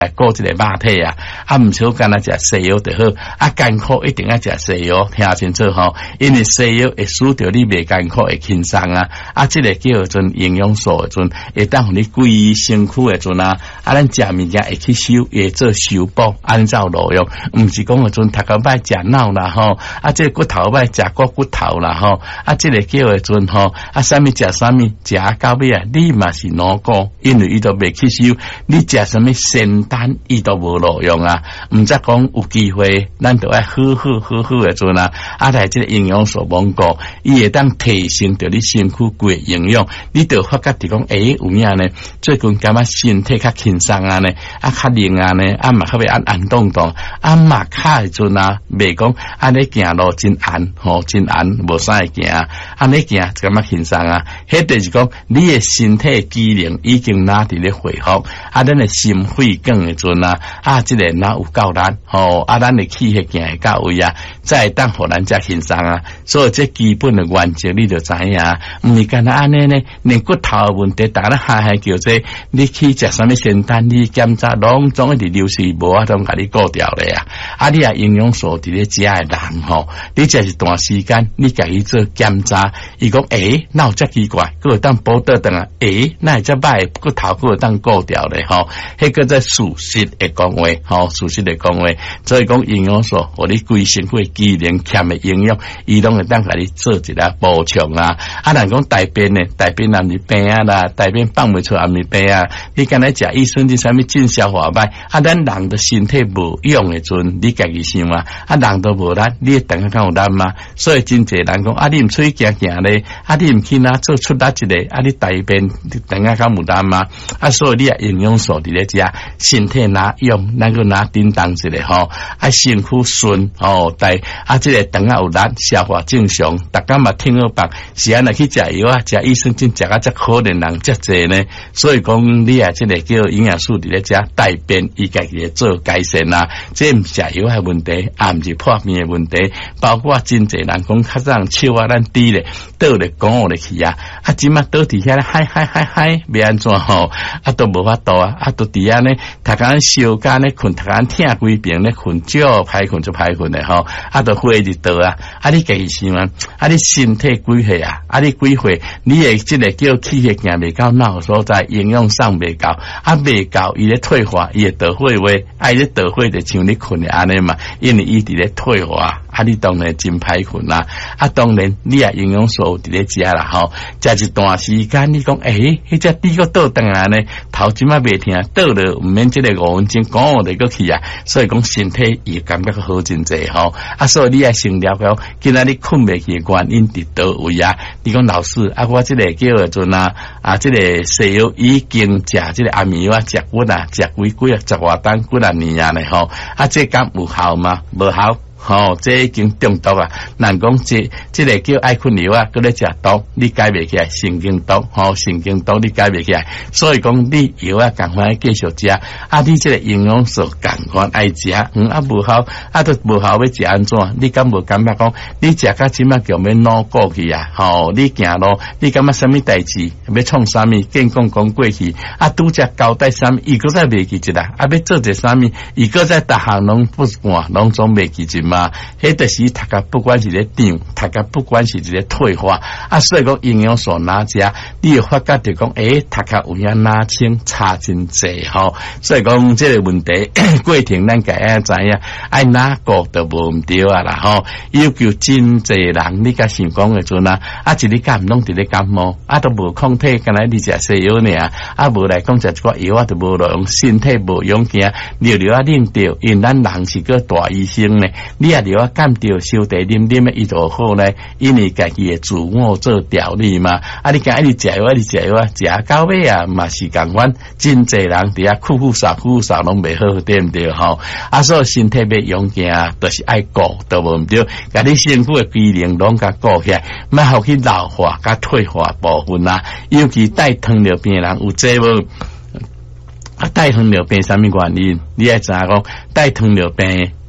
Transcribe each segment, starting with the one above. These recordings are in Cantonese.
顾这个肉体啊，唔少干那食西药就好，艰苦一定要食西药，听清楚吼，因为西药会使到你袂艰苦会轻松啊，这个叫做营养素的阵，会当互你规身躯的阵咱食物件会去修，会做修补，按照路用，唔是讲个阵头壳歹食脑啦吼，这个骨头歹食骨头啦吼，这个叫个阵吼，啥物食啥物，食到尾你嘛是脑骨，因为伊都袂去修，你食啥物仙丹伊都无路用唔则讲有机会，咱就要好的阵来这个营养素罔顾，伊会当提升到你身躯规营养，你就发觉讲有影呢，最近感觉身体较轻松呢，较灵呢，嘛较要安动动，嘛较阵袂讲安尼行路真安真安，无啥会行，安尼行就感觉轻松迄就是讲你的身体机能已经拿伫咧恢复，咱的心肺更的阵这个哪有够力咱的气血行会到位再当互咱才轻松所以这基本的原则你就知影，唔是干那安尼呢，连骨头的问题，大家嗨叫这，你去食啥物仙丹，你检查拢总一直流失，无法通甲你顾掉咧你营养素伫咧食的人你这是段时间，你家己做检查，伊讲哪有遮奇怪，佮当补倒转哪会遮歹骨头佮当顾掉咧迄个在事实的讲话事实的讲话，所以讲营养素，互你规身躯机能欠的营养，伊拢会当甲你做一个补充人讲大便呢，大便暗是病啦，大便放袂出暗是病你敢若食益生菌啥物进消化歹咱人的身体无用的阵，你家己想人都无力，你等下敢有力吗？所以真侪人讲你毋出去行咧，你毋去哪做出力一个你大便等下敢有力吗？所以你营养素伫咧食，身体哪用，咱个哪叮当一个身躯顺这个等下有力，消化正常，大家嘛听好白，是安尼去食药食益生菌食这可怜人遮济呢，所以讲你这个叫营养素伫咧食，大便伊家己做改善这毋食药的问题，毋是破病的问题，包括真侪人讲较早手咱低咧，倒咧讲咧去即马倒伫遐咧嗨，要安怎都无法度都伫遐呢，头家烧干咧困，头家疼规边咧困，少歹困就歹困咧都火日倒你家己想你身体几岁你几岁，你的这个叫气血行袂到脑所在，营养上袂到袂到伊咧退化，伊会倒火话咧倒火就像你困的安尼嘛，因为伊伫咧退化你当然真歹困当然你营养素伫咧食啦食一段时间你讲迄只猪个倒转来呢，头即马袂听倒了，毋免这个5分钟讲我哋过去所以讲身体也感觉好真济所以你先了解今仔日困袂去的原因伫倒位你讲老师我这个叫做这个西药已经食这个安眠药食几食几10外单几年呢这敢有效吗？无效这已经中毒人讲这个叫爱困药搁咧食毒，你解袂起来，神经毒神经毒你解袂起来，所以讲你药赶快继续食你这个营养素赶快爱食无效都无效要食安怎？你敢无感觉讲你食到即马叫要脑过去你行路你感觉啥物代志要创啥物健讲过去拄则交代啥物伊搁再袂记一啦要做者啥物伊搁再逐项拢不管拢总袂记一嘛，迄就是读甲不管是咧长，读甲不管是一个退化所以讲营养素哪食，你会发觉就讲读甲有影哪清差真济所以讲这个问题过程咱家知影爱哪个都无毋对啦要求真济人你甲想讲的阵一日敢拢伫咧感冒都无抗体，干来你食西药尔无来讲食一寡药都无路用，身体无勇气尿冷着，因咱人是个大医生呢，你尿干着烧茶啉的伊就好呢，因为家己的自我做调理嘛你讲一直食药食到尾嘛是共款，真济人伫遐苦扫拢袂好，对毋对所以身体要勇气就是爱顾都无毋对，甲你身躯的机能拢甲顾起来，莫互去老化甲退化部分尤其带糖尿病人有这无带糖尿病什么原因？你爱知影讲带糖尿病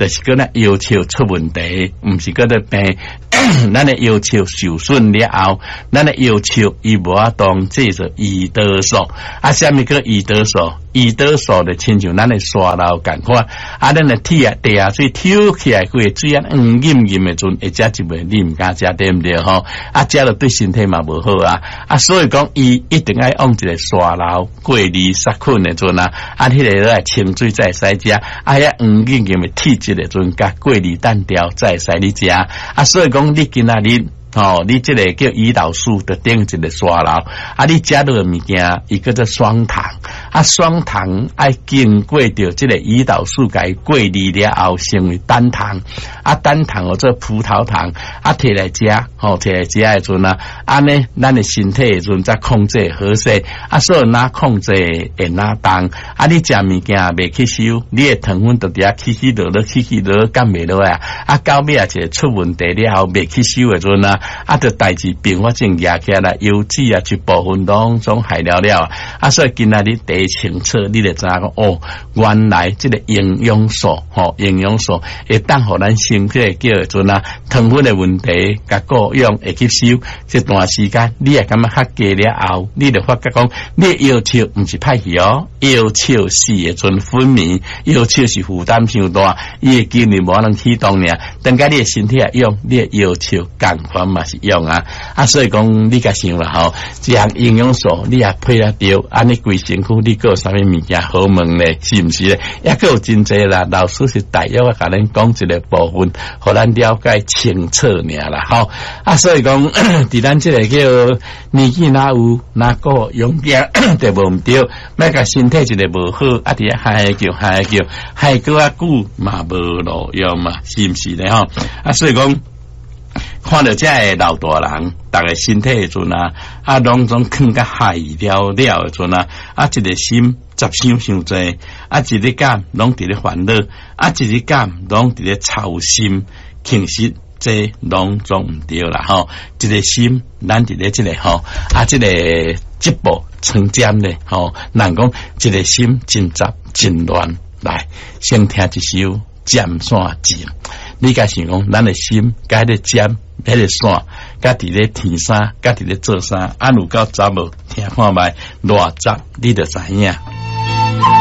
就是个咱腰鞘出问题，毋是个咧病。咱的腰鞘受损了后，咱的腰鞘伊无法当这做胰岛素啊，什么叫胰岛素？胰岛素就亲像咱的沙漏共款啊，咱的体啊地啊水抽起来，规个水啊硬硬的阵，会食一袂你毋敢食，对毋对吼？啊，食了对身体嘛无好啊，啊，所以讲伊一定要用一个沙漏过滤杀菌的阵啊，啊，迄个来清水再使食，啊，遐硬硬的体质的阵，甲过滤单调再使你食啊，所以讲你今仔日。你这个叫胰岛素的顶一个沙漏啊，你食到的物件，伊叫做双糖啊，双糖爱经过着这个胰岛素给过滤了后，成为单糖啊，单糖或者葡萄糖啊，摕来食，摕来食的阵啊，安尼咱的身体的阵才控制好势啊，所以哪控制会哪动啊，你食物件未吸收，你的糖分就伫遐起落，降袂落来啊，到尾啊就出问题了后未吸收的阵啊。啊，着代志并发症压起来，油脂啊一部分当中害了啊，所以今仔日第一清楚，你就知影讲哦，原来这个营养素，营养素会当互咱身体叫做阵啊，糖分的问题，甲各样会吸收，这段时间你也感觉较加了后，你就发觉讲，你腰鞘毋是歹去哦，腰鞘是会阵分泌，腰鞘是负担伤大，伊的肌肉无能启动呢，等下你的身体啊用，你的腰鞘共款嘛是用啊，所以讲你甲想啦吼，这项营养素你也配得着，安尼规身躯你有啥物物件好问咧，是毋是咧？也有真济啦，老师是大约甲咱讲一个部分，互咱了解清楚尔啦吼。所以讲，伫咱这个叫年纪哪有哪个用病就无毋对，莫甲身体一个无好，啊伫遐害个啊久嘛无路用嘛，是毋是咧吼？所以讲。看到这个老大人，大家身体的阵啊，拢总更加害了的阵啊，一个心杂想伤济，啊，一个感拢伫咧烦恼，啊，一个感拢伫咧操心，其实这拢总毋对啦吼，一个心咱伫咧这个吼啊，这个一步成尖咧吼，人讲一个心真杂真乱，来先听一首尖山字。你甲想讲，咱的心，甲迄个尖，迄个线，甲伫咧天啥，甲伫咧做啥，如到杂无听看觅，偌杂，你就知影。